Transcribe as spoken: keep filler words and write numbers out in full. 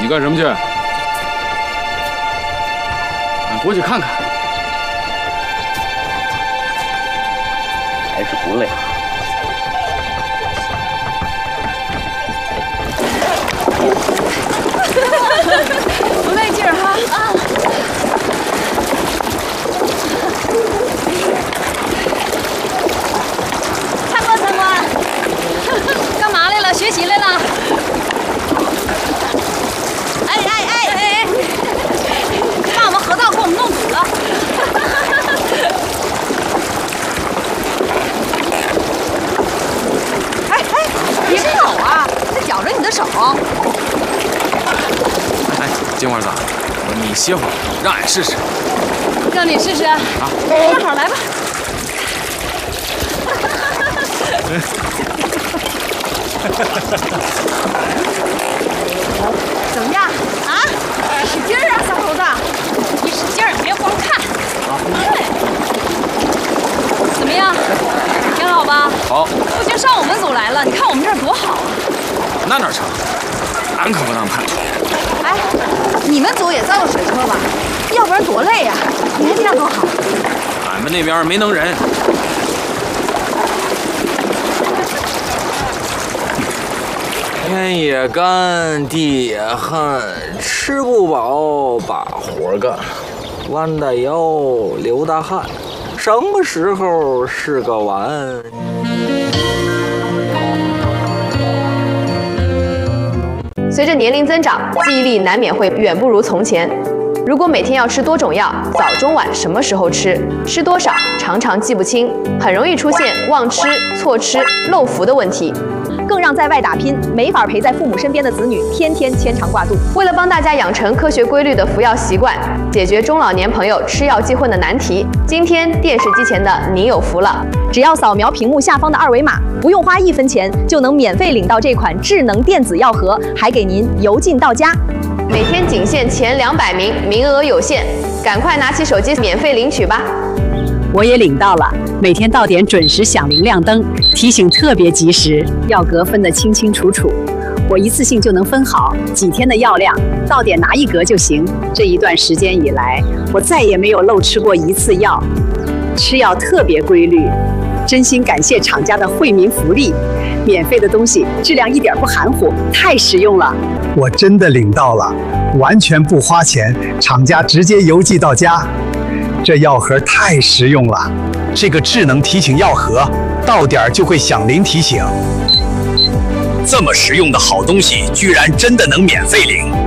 干什么去？俺过去看看。 还是不累。 不累劲儿哈啊！参观参观，干嘛来了？学习来了？哎哎哎哎哎！把我们河道给我们弄堵了。哎哎，别跑啊！得绞着你的手。 哎，金花子，你歇会儿，让俺试试。 让你试试啊！正好来吧。怎么样啊？使劲儿啊，小猴子！你使劲儿，别光看。对。怎么样？挺好吧？ 好。 都已经上我们组来了，你看我们这儿多好啊！ 那哪成？俺可不当叛徒。 哎，你们组也造个水车吧，要不然多累呀！你看这样多好。 俺们那边没能人。 天也干，地也旱，吃不饱把活干，弯大腰流大汗，什么时候是个完？ 随着年龄增长，记忆力难免会远不如从前。如果每天要吃多种药，早中晚什么时候吃，吃多少，常常记不清，很容易出现忘吃、错吃、漏服的问题。 更让在外打拼、没法陪在父母身边的子女天天牵肠挂肚。 为了帮大家养成科学规律的服药习惯，解决中老年朋友吃药记混的难题，今天电视机前的您有福了！ 只要扫描屏幕下方的二维码，不用花一分钱，就能免费领到这款智能电子药盒，还给您邮进到家。 每天仅限前两百名，名额有限，赶快拿起手机免费领取吧！ 我也领到了，每天到点准时响铃亮灯，提醒特别及时，药格分得清清楚楚，我一次性就能分好几天的药量，到点拿一格就行。这一段时间以来，我再也没有漏吃过一次药，吃药特别规律，真心感谢厂家的惠民福利，免费的东西质量一点不含糊，太实用了。 我真的领到了，完全不花钱，厂家直接邮寄到家。这药盒太实用了，这个智能提醒药盒，到点就会响铃提醒。 这么实用的好东西，居然真的能免费领！